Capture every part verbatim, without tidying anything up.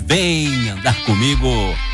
Vem andar comigo.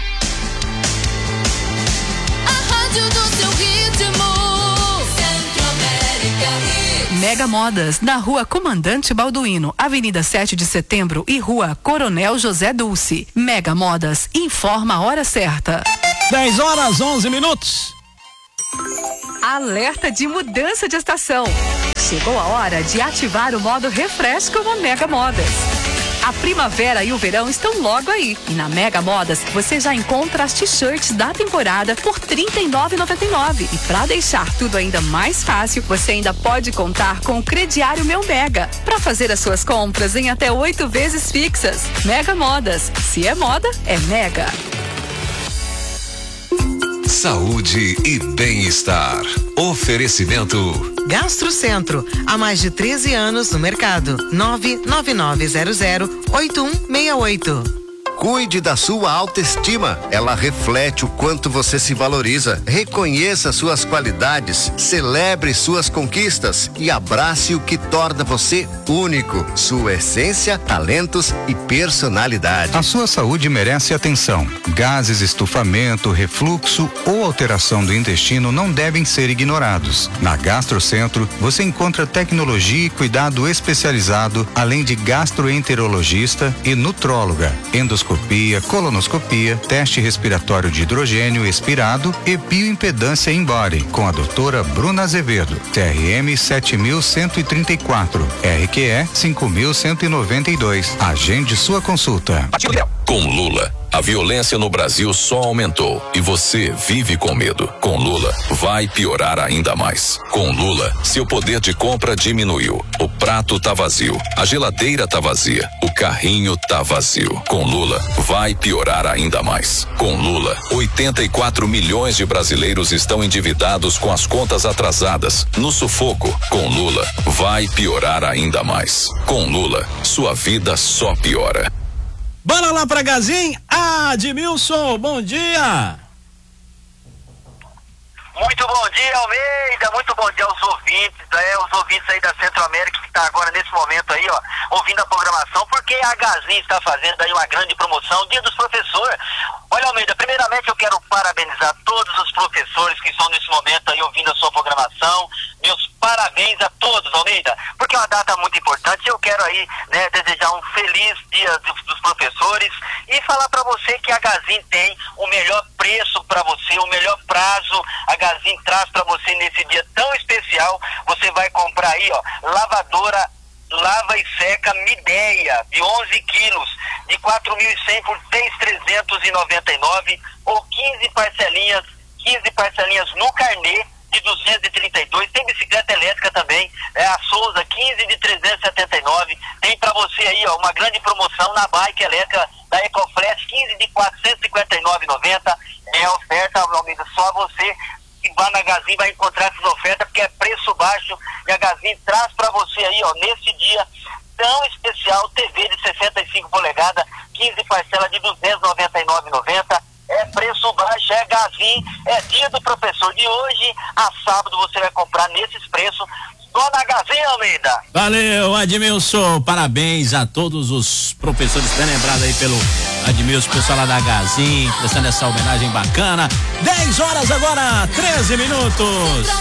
A rádio do seu ritmo. Centro-América. Mega Modas, na Rua Comandante Balduino, Avenida sete de Setembro e Rua Coronel José Dulce. Mega Modas, informa a hora certa. dez horas, onze minutos. Alerta de mudança de estação. Chegou a hora de ativar o modo refresco na Mega Modas. A primavera e o verão estão logo aí. E na Mega Modas você já encontra as t-shirts da temporada por trinta e nove reais e noventa e nove centavos. E para deixar tudo ainda mais fácil, você ainda pode contar com o crediário Meu Mega para fazer as suas compras em até oito vezes fixas. Mega Modas. Se é moda, é Mega. Saúde e bem-estar. Oferecimento Gastrocentro, há mais de treze anos no mercado. nove nove nove zero zero oito um seis oito. Cuide da sua autoestima. Ela reflete o quanto você se valoriza. Reconheça suas qualidades, celebre suas conquistas e abrace o que torna você único. Sua essência, talentos e personalidade. A sua saúde merece atenção. Gases, estufamento, refluxo ou alteração do intestino não devem ser ignorados. Na Gastrocentro, você encontra tecnologia e cuidado especializado, além de gastroenterologista e nutróloga, endoscopia, colonoscopia, teste respiratório de hidrogênio expirado e bioimpedância in-body, com a doutora Bruna Azevedo, T R M sete mil cento e trinta e quatro, R Q E cinco mil cento e noventa e dois. Agende sua consulta. Com Lula, a violência no Brasil só aumentou e você vive com medo. Com Lula, vai piorar ainda mais. Com Lula, seu poder de compra diminuiu. O prato tá vazio, a geladeira tá vazia, o carrinho tá vazio. Com Lula, vai piorar ainda mais. Com Lula, oitenta e quatro milhões de brasileiros estão endividados com as contas atrasadas, no sufoco. Com Lula, vai piorar ainda mais. Com Lula, sua vida só piora. Bora lá pra Gazin, Admilson, bom dia. Muito bom dia, Almeida, muito bom dia aos ouvintes, é, os ouvintes aí da Centro-América que está agora nesse momento aí, ó, ouvindo a programação, porque a Gazin está fazendo aí uma grande promoção, Dia dos Professores. Olha, Almeida, primeiramente eu quero parabenizar todos os professores que estão nesse momento aí ouvindo a sua programação, meus parabéns a todos, Almeida, porque é uma data muito importante. Eu quero aí, né, desejar um feliz Dia dos Professores e falar para você que a Gazin tem o melhor preço para você, o melhor prazo. A Gazin traz para você nesse dia tão especial. Você vai comprar aí, ó, lavadora lava e seca Midea de onze quilos de quatro mil e cem por três mil trezentos e noventa e nove ou quinze parcelinhas, quinze parcelinhas no carnê de duzentos e trinta e dois. Tem bicicleta elétrica também, é a Souza quinze de trezentos e setenta e nove. Tem para você aí, ó, uma grande promoção na bike elétrica da Ecoflash quinze de quatrocentos e cinquenta e nove reais e noventa centavos. É oferta, Almeida, só você que vai na Gazin vai encontrar essas ofertas, porque é preço baixo e a Gazin traz para você aí, ó, nesse dia tão especial, T V de sessenta e cinco polegadas, quinze parcelas de duzentos e noventa e nove reais e noventa centavos. É preço baixo, é Gazin, é dia do professor. De hoje a sábado você vai comprar nesses preços só na Gazin, Almeida. Valeu, Admilson, parabéns a todos os professores que estão lembrados aí pelo Admilson, pessoal lá da Gazin, prestando essa homenagem bacana. dez horas agora, treze minutos.